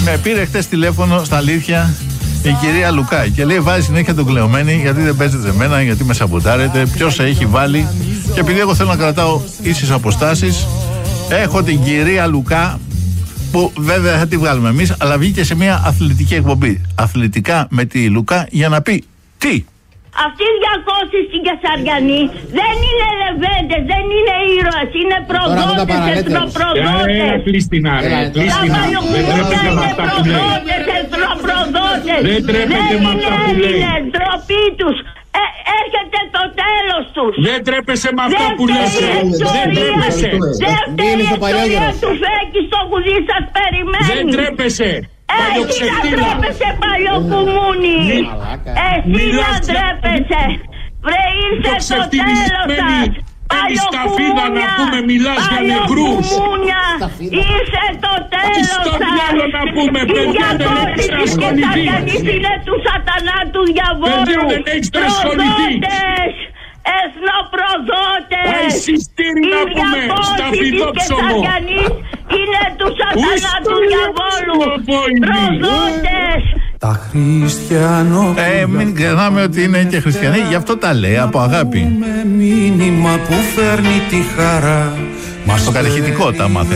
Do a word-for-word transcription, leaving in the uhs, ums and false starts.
Με πήρε χτες τηλέφωνο στα αλήθεια η κυρία Λουκά και λέει: βάζει συνέχεια τον κλεωμένη γιατί δεν παίζετε εμένα, γιατί με σαμποτάρετε. Ποιος σε έχει βάλει? Και επειδή εγώ θέλω να κρατάω ίσες αποστάσεις, έχω την κυρία Λουκά, που βέβαια θα τη βγάλουμε εμείς, αλλά βγήκε σε μια αθλητική εκπομπή. Αθλητικά με τη Λουκά για να πει τι. Αυτοί οι διακόσιοι στην Κεσαριανή δεν είναι λεβέντες, δεν είναι ήρωες, είναι προδότες, εθνοπροδότες. Ε, πλήστηνα ρε, πλήστηνα. Δεν τρέπεται με αυτά που λέει. Εθνοπροδότες, Δεν τρέπεται με αυτά που λέει. δεν είναι ντροπή τους. Ε, έρχεται το τέλος τους. Δεν τρέπεσαι με αυτά που λες. Δεν τρέπεσαι. Δεύτερη ιστορία του Φέκη στο κουδί σας περιμένει. Δεν τρέπεσαι. Εσύ να τρέπεσαι παλιοκουμούνι. Εσύ να τρέπεσαι. Βρε ήρθε το τέλος σας. Παλιοκουμούνια. Να πούμε μιλάς για νεκρούς. Ήρθε το τέλος σας. Στο διάλο να πούμε παιδιά δεν έχεις ασχοληθεί. Είναι του σατανά του διαβόλου. Παιδιά δεν έχεις ασχοληθεί. Εθνοπροδότες. Αισιστήρι να πούμε στα φιδόψωμο. Είναι του σατανά του διαβόλου. Προδότες. Τα χριστιανό. Ε, μην ξεχνάμε ότι είναι και χριστιανοί, γι' αυτό τα λέει από αγάπη. Με μήνυμα που φέρνει τη χαρά. Στο κατηχητικό τα μάθε.